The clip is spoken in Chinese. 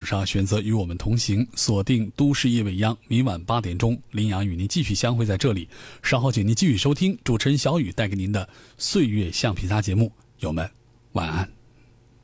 上选择与我们同行，锁定都市夜未央，明晚8点钟，林阳与您继续相会在这里。稍后请您继续收听主持人小雨带给您的岁月橡皮擦节目。友们晚安。